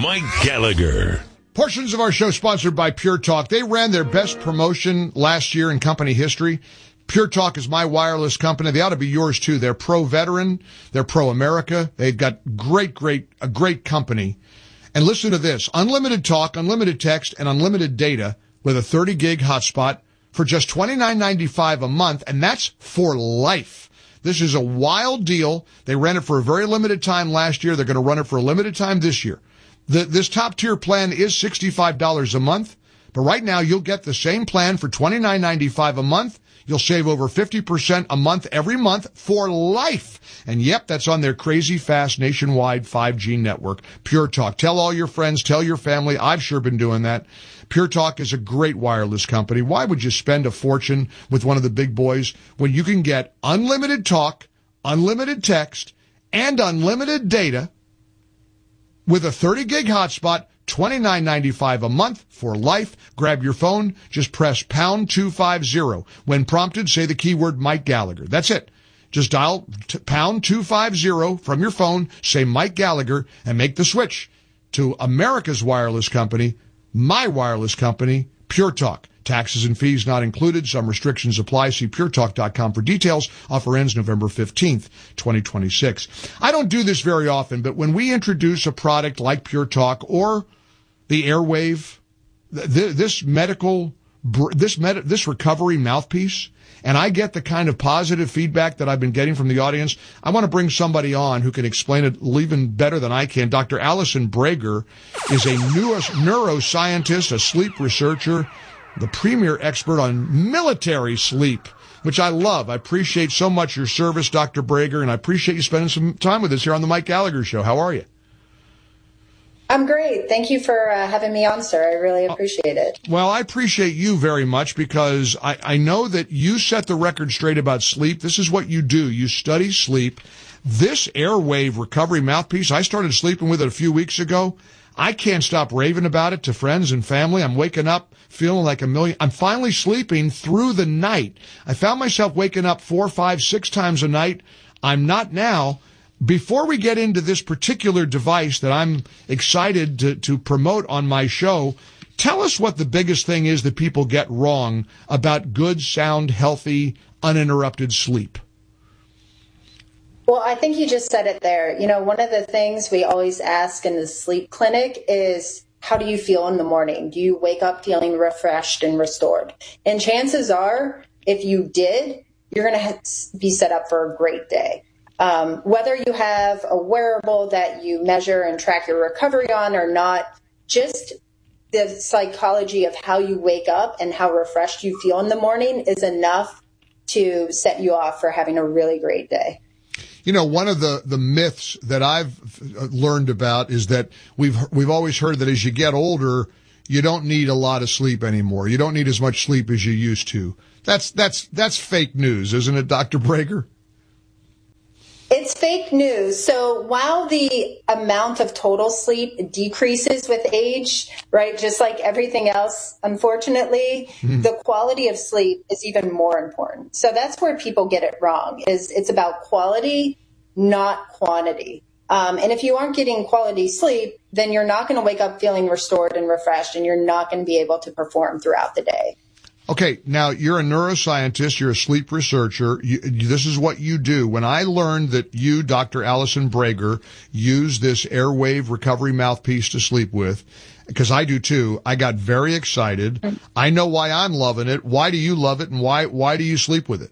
Mike Gallagher. Portions of our show sponsored by Pure Talk. They ran their best promotion last year in company history. Pure Talk is my wireless company. They ought to be yours too. They're pro-veteran. They're pro-America. They've got a great company. And listen to this. Unlimited talk, unlimited text, and unlimited data with a 30 gig hotspot for just $29.95 a month. And that's for life. This is a wild deal. They ran it for a very limited time last year. They're going to run it for a limited time this year. This top tier plan is $65 a month, but right now you'll get the same plan for $29.95 a month. You'll save over 50% a month every month for life. And yep, that's on their crazy fast nationwide 5G network. Pure Talk. Tell all your friends, tell your family. I've sure been doing that. Pure Talk is a great wireless company. Why would you spend a fortune with one of the big boys when you can get unlimited talk, unlimited text, and unlimited data with a 30 gig hotspot, $29.95 a month for life? Grab your phone, just press pound 250. When prompted, say the keyword Mike Gallagher. That's it. Just dial pound 250 from your phone, say Mike Gallagher, and make the switch to America's wireless company, my wireless company, Pure Talk. Taxes and fees not included. Some restrictions apply. See puretalk.com for details. Offer ends November 15th, 2026. I don't do this very often, but when we introduce a product like Pure Talk or the Airwave, this recovery mouthpiece, and I get the kind of positive feedback that I've been getting from the audience, I want to bring somebody on who can explain it even better than I can. Dr. Allison Brager is a neuroscientist, a sleep researcher, the premier expert on military sleep, which I love. I appreciate so much your service, Dr. Brager, and I appreciate you spending some time with us here on the Mike Gallagher Show. How are you? I'm great. Thank you for having me on, sir. I really appreciate it. Well, I appreciate you very much because I know that you set the record straight about sleep. This is what you do. You study sleep. This Airwave recovery mouthpiece, I started sleeping with it a few weeks ago. I can't stop raving about it to friends and family. I'm waking up feeling like a million. I'm finally sleeping through the night. I found myself waking up 4, 5, 6 times a night. I'm not now. Before we get into this particular device that I'm excited to promote on my show, tell us what the biggest thing is that people get wrong about good, sound, healthy, uninterrupted sleep. Well, I think you just said it there. You know, one of the things we always ask in the sleep clinic is, how do you feel in the morning? Do you wake up feeling refreshed and restored? And chances are, if you did, you're going to be set up for a great day. Whether you have a wearable that you measure and track your recovery on or not, just the psychology of how you wake up and how refreshed you feel in the morning is enough to set you off for having a really great day. You know, one of the myths that I've learned about is that we've always heard that as you get older, you don't need a lot of sleep anymore. You don't need as much sleep as you used to. That's fake news, isn't it, Dr. Brager? It's fake news. So while the amount of total sleep decreases with age, right, just like everything else, unfortunately, the quality of sleep is even more important. So that's where people get it wrong, is it's about quality, not quantity. And if you aren't getting quality sleep, then you're not going to wake up feeling restored and refreshed, and you're not going to be able to perform throughout the day. Okay, now you're a neuroscientist, you're a sleep researcher. This is what you do. When I learned that you, Dr. Allison Brager, use this Airwave recovery mouthpiece to sleep with, because I do too, I got very excited. I know why I'm loving it. Why do you love it, and why do you sleep with it?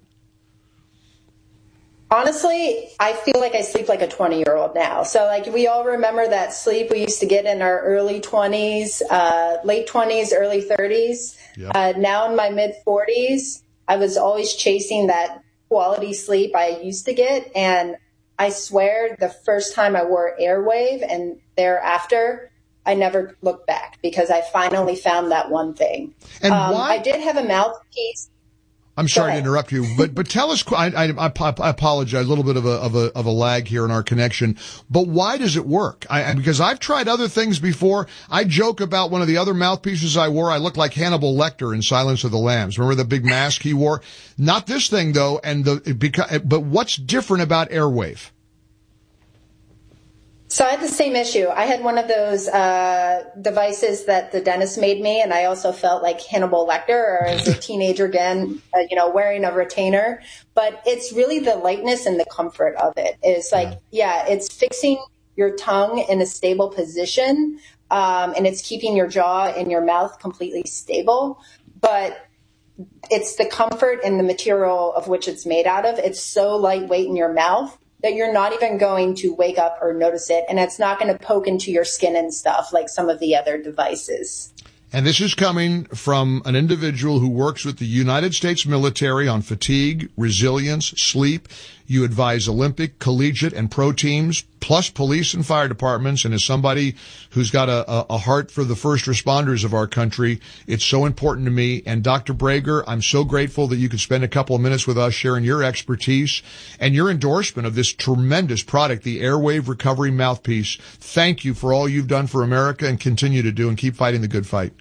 Honestly, I feel like I sleep like a 20-year-old now. So like we all remember that sleep we used to get in our early 20s, late 20s, early 30s. Yep. Now in my mid 40s, I was always chasing that quality sleep I used to get. And I swear the first time I wore Airwave and thereafter, I never looked back because I finally found that one thing. And why? I did have a mouthpiece. I'm sorry to interrupt you, but tell us. I apologize, a little bit of a lag here in our connection. But why does it work? Because I've tried other things before. I joke about one of the other mouthpieces I wore. I looked like Hannibal Lecter in Silence of the Lambs. Remember the big mask he wore? Not this thing though. But what's different about Airwave? So I had the same issue. I had one of those devices that the dentist made me, and I also felt like Hannibal Lecter, or as a teenager again, wearing a retainer. But it's really the lightness and the comfort of it. It's like, it's fixing your tongue in a stable position, and it's keeping your jaw and your mouth completely stable. But it's the comfort and the material of which it's made out of. It's so lightweight in your mouth that you're not even going to wake up or notice it. And it's not going to poke into your skin and stuff like some of the other devices. And this is coming from an individual who works with the United States military on fatigue, resilience, sleep. You advise Olympic, collegiate, and pro teams, plus police and fire departments. And as somebody who's got a heart for the first responders of our country, it's so important to me. And Dr. Brager, I'm so grateful that you could spend a couple of minutes with us sharing your expertise and your endorsement of this tremendous product, the Airwave Recovery Mouthpiece. Thank you for all you've done for America and continue to do, and keep fighting the good fight.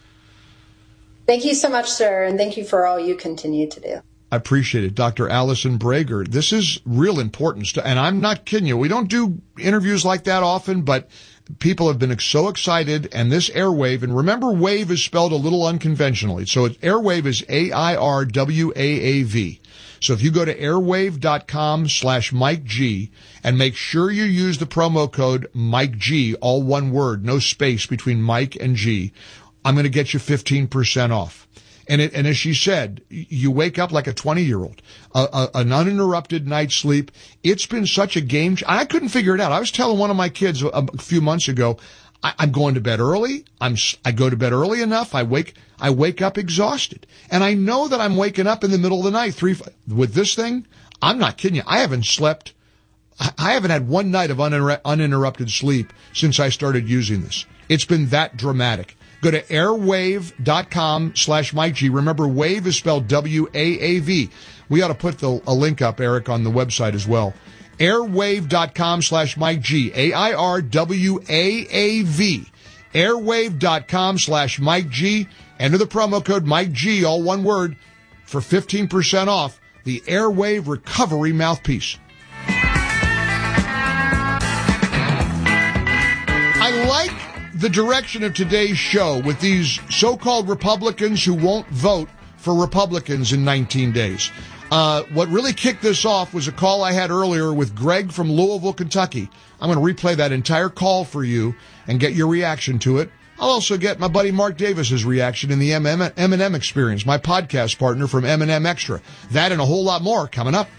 Thank you so much, sir, and thank you for all you continue to do. I appreciate it. Dr. Allison Brager, this is real important stuff, and I'm not kidding you. We don't do interviews like that often, but people have been so excited, and this Airwave, and remember, wave is spelled a little unconventionally. So Airwave is AIRWAAV. So if you go to airwave.com/Mike G and make sure you use the promo code Mike G, all one word, no space between Mike and G, I'm going to get you 15% off. And as she said, you wake up like a 20-year-old, an uninterrupted night's sleep. It's been such a game. I couldn't figure it out. I was telling one of my kids a few months ago, I'm going to bed early. I go to bed early enough. I wake up exhausted. And I know that I'm waking up in the middle of the night. With this thing, I'm not kidding you. I haven't had one night of uninterrupted sleep since I started using this. It's been that dramatic. Go to airwave.com/Mike G. Remember, wave is spelled WAAV. We ought to put a link up, Eric, on the website as well. Airwave.com/Mike G. AIRWAAV. Airwave.com/Mike G. Enter the promo code Mike G, all one word, for 15% off the Airwave Recovery Mouthpiece. I like the direction of today's show with these so-called Republicans who won't vote for Republicans in 19 days. What really kicked this off was a call I had earlier with Greg from Louisville, Kentucky. I'm going to replay that entire call for you and get your reaction to it. I'll also get my buddy Mark Davis's reaction in the M&M Experience, my podcast partner from M&M Extra. That and a whole lot more coming up.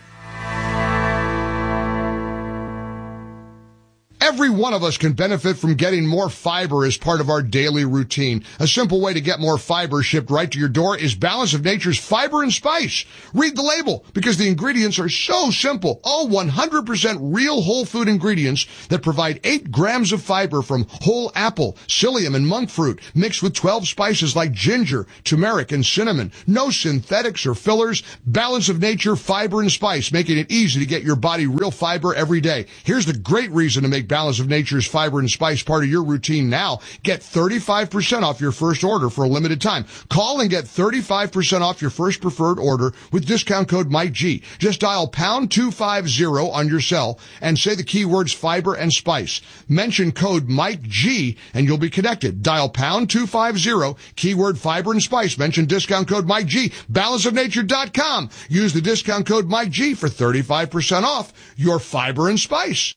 Every one of us can benefit from getting more fiber as part of our daily routine. A simple way to get more fiber shipped right to your door is Balance of Nature's Fiber and Spice. Read the label, because the ingredients are so simple. All 100% real whole food ingredients that provide 8 grams of fiber from whole apple, psyllium, and monk fruit, mixed with 12 spices like ginger, turmeric, and cinnamon. No synthetics or fillers. Balance of Nature Fiber and Spice, making it easy to get your body real fiber every day. Here's the great reason to make Balance of Nature's Fiber and Spice part of your routine now. Get 35% off your first order for a limited time. Call and get 35% off your first preferred order with discount code MikeG. Just dial #250 on your cell and say the keywords fiber and spice. Mention code MikeG and you'll be connected. Dial #250, keyword fiber and spice. Mention discount code MikeG. Balanceofnature.com. Use the discount code MikeG for 35% off your fiber and spice.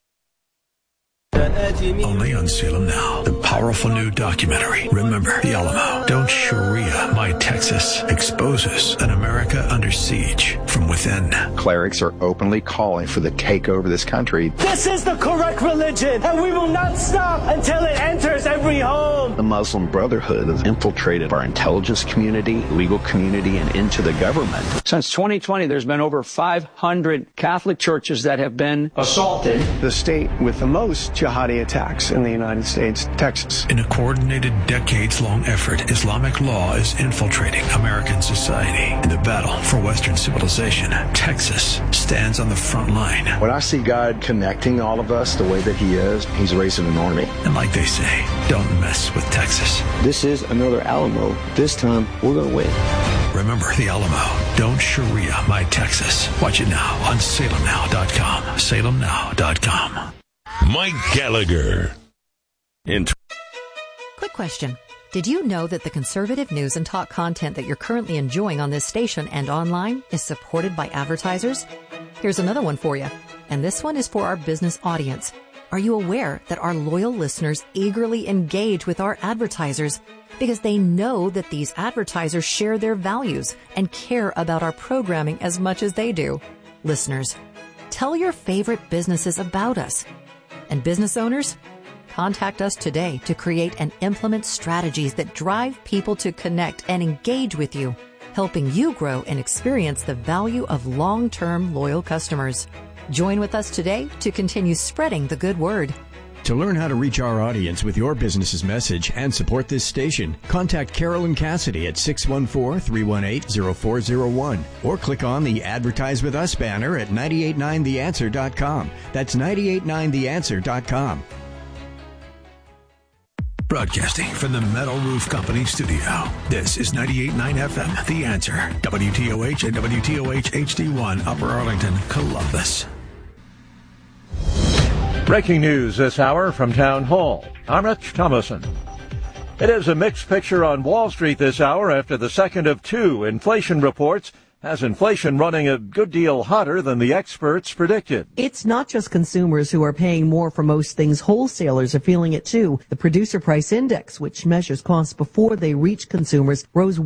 Only on Salem Now, the powerful new documentary, Remember the Alamo. Don't Sharia My Texas exposes an America under siege from within. Clerics are openly calling for the takeover of this country. This is the correct religion, and we will not stop until it enters every home. The Muslim Brotherhood has infiltrated our intelligence community, legal community, and into the government. Since 2020, there's been over 500 Catholic churches that have been assaulted. The state with the most jihadi attacks in the United States, Texas. In a coordinated, decades-long effort, Islamic law is infiltrating American society. In the battle for Western civilization, Texas stands on the front line. When I see God connecting all of us the way that he is, he's raising an army. And like they say, don't mess with Texas. This is another Alamo. This time, we're going to win. Remember the Alamo. Don't Sharia My Texas. Watch it now on salemnow.com. salemnow.com. Mike Gallagher. Quick question. Did you know that the conservative news and talk content that you're currently enjoying on this station and online is supported by advertisers? Here's another one for you. And this one is for our business audience. Are you aware that our loyal listeners eagerly engage with our advertisers because they know that these advertisers share their values and care about our programming as much as they do? Listeners, tell your favorite businesses about us. And business owners, contact us today to create and implement strategies that drive people to connect and engage with you, helping you grow and experience the value of long-term loyal customers. Join with us today to continue spreading the good word. To learn how to reach our audience with your business's message and support this station, contact Carolyn Cassidy at 614-318-0401 or click on the Advertise With Us banner at 989theanswer.com. That's 989theanswer.com. Broadcasting from the Metal Roof Company studio. This is 98.9 FM, The Answer. WTOH and WTOH HD1, Upper Arlington, Columbus. Breaking news this hour from Town Hall. I'm Rich Thomason. It is a mixed picture on Wall Street this hour after the second of two inflation reports has inflation running a good deal hotter than the experts predicted. It's not just consumers who are paying more for most things. Wholesalers are feeling it too. The Producer Price Index, which measures costs before they reach consumers, rose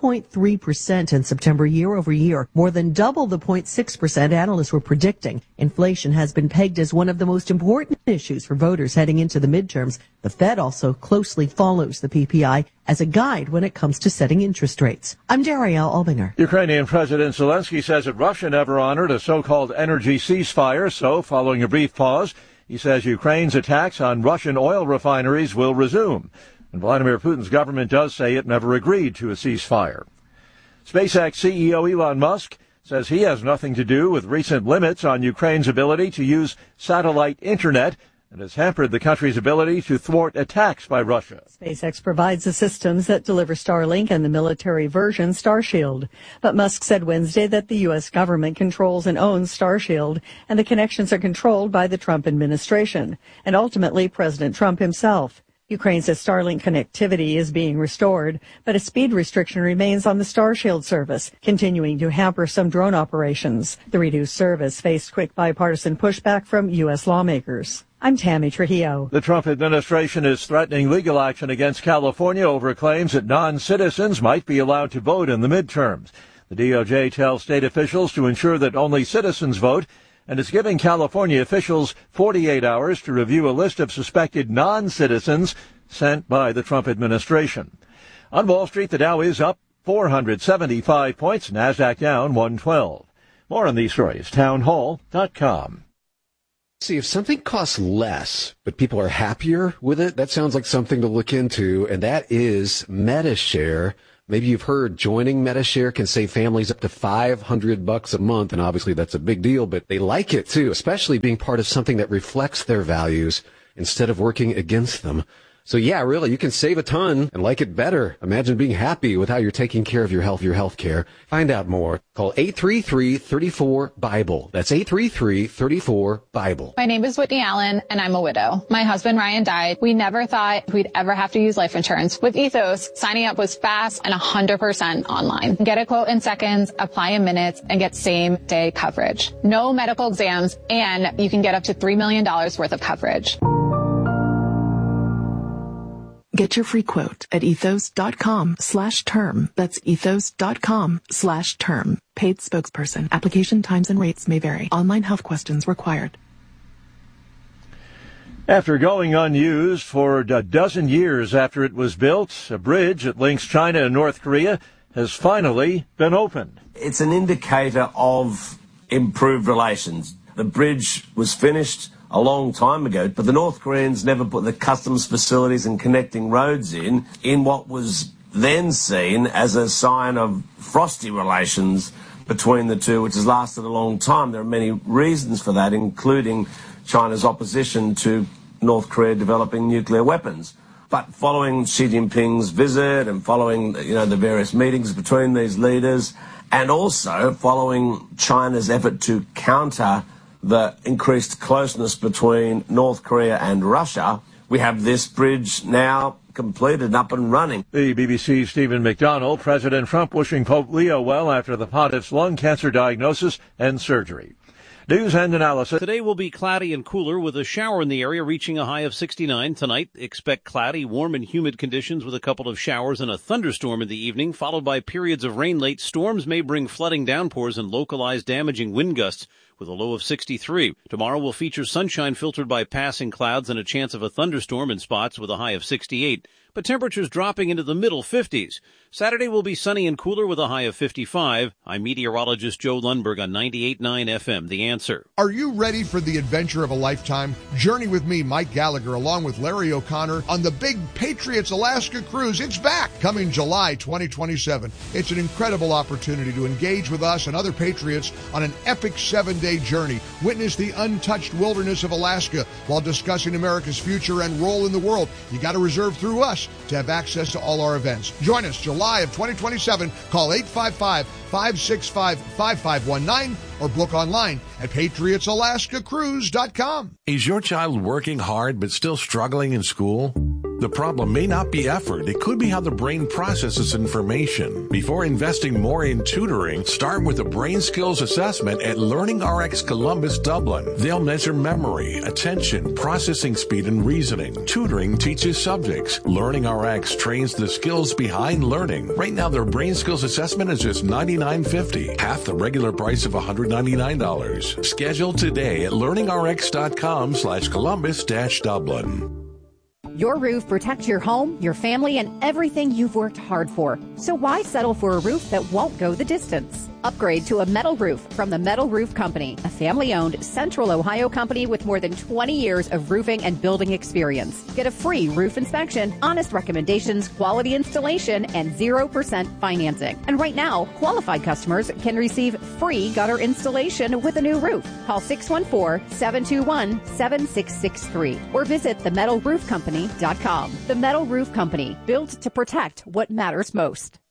1.3% in September year over year, more than double the 0.6% analysts were predicting. Inflation has been pegged as one of the most important issues for voters heading into the midterms. The Fed also closely follows the PPI as a guide when it comes to setting interest rates. I'm Darielle Albinger. Ukrainian President Zelensky says that Russia never honored a so-called energy ceasefire, so following a brief pause, he says Ukraine's attacks on Russian oil refineries will resume. And Vladimir Putin's government does say it never agreed to a ceasefire. SpaceX CEO Elon Musk says he has nothing to do with recent limits on Ukraine's ability to use satellite internet and has hampered the country's ability to thwart attacks by Russia. SpaceX provides the systems that deliver Starlink and the military version Starshield. But Musk said Wednesday that the U.S. government controls and owns Starshield, and the connections are controlled by the Trump administration, and ultimately President Trump himself. Ukraine says Starlink connectivity is being restored, but a speed restriction remains on the Starshield service, continuing to hamper some drone operations. The reduced service faced quick bipartisan pushback from U.S. lawmakers. I'm Tammy Trujillo. The Trump administration is threatening legal action against California over claims that non-citizens might be allowed to vote in the midterms. The DOJ tells state officials to ensure that only citizens vote, and is giving California officials 48 hours to review a list of suspected non-citizens sent by the Trump administration. On Wall Street, the Dow is up 475 points, NASDAQ down 112. More on these stories, townhall.com. See, if something costs less, but people are happier with it, that sounds like something to look into, and that is Medi-Share. Maybe you've heard joining Medi-Share can save families up to $500 a month, and obviously that's a big deal, but they like it too, especially being part of something that reflects their values instead of working against them. So yeah, really, you can save a ton and like it better. Imagine being happy with how you're taking care of your health care. Find out more. Call 833-34-BIBLE. That's 833-34-BIBLE. My name is Whitney Allen, and I'm a widow. My husband, Ryan, died. We never thought we'd ever have to use life insurance. With Ethos, signing up was fast and 100% online. Get a quote in seconds, apply in minutes, and get same-day coverage. No medical exams, and you can get up to $3 million worth of coverage. Get your free quote at ethos.com/term. That's ethos.com/term. Paid spokesperson. Application times and rates may vary. Online health questions required. After going unused for a dozen years after it was built, a bridge that links China and North Korea has finally been opened. It's an indicator of improved relations. The bridge was finished a long time ago, but the North Koreans never put the customs facilities and connecting roads in what was then seen as a sign of frosty relations between the two, which has lasted a long time. There are many reasons for that, including China's opposition to North Korea developing nuclear weapons. But following Xi Jinping's visit and following, the various meetings between these leaders, and also following China's effort to counter the increased closeness between North Korea and Russia, we have this bridge now completed and up and running. The BBC's Stephen McDonald, President Trump wishing Pope Leo well after the pontiff's lung cancer diagnosis and surgery. News and analysis. Today will be cloudy and cooler with a shower in the area reaching a high of 69. Tonight, expect cloudy, warm and humid conditions with a couple of showers and a thunderstorm in the evening, followed by periods of rain late. Storms may bring flooding downpours and localized damaging wind gusts with a low of 63. Tomorrow will feature sunshine filtered by passing clouds and a chance of a thunderstorm in spots with a high of 68. But temperatures dropping into the middle 50s. Saturday will be sunny and cooler with a high of 55. I'm meteorologist Joe Lundberg on 98.9 FM, The Answer. Are you ready for the adventure of a lifetime? Journey with me, Mike Gallagher, along with Larry O'Connor on the big Patriots Alaska Cruise. It's back, coming July 2027. It's an incredible opportunity to engage with us and other Patriots on an epic 7-day journey. Witness the untouched wilderness of Alaska while discussing America's future and role in the world. You got to reserve through us to have access to all our events. Join us July of 2027. Call 855-565-5519 or book online at patriotsalaskacruise.com. Is your child working hard but still struggling in school? The problem may not be effort. It could be how the brain processes information. Before investing more in tutoring, start with a brain skills assessment at LearningRx Columbus, Dublin. They'll measure memory, attention, processing speed, and reasoning. Tutoring teaches subjects. LearningRx trains the skills behind learning. Right now, their brain skills assessment is just $99.50, half the regular price of $199. Schedule today at learningrx.com/Columbus-Dublin. Your roof protects your home, your family, and everything you've worked hard for. So why settle for a roof that won't go the distance? Upgrade to a metal roof from the Metal Roof Company, a family-owned Central Ohio company with more than 20 years of roofing and building experience. Get a free roof inspection, honest recommendations, quality installation, and 0% financing. And right now, qualified customers can receive free gutter installation with a new roof. Call 614-721-7663 or visit themetalroofcompany.com. The Metal Roof Company, built to protect what matters most.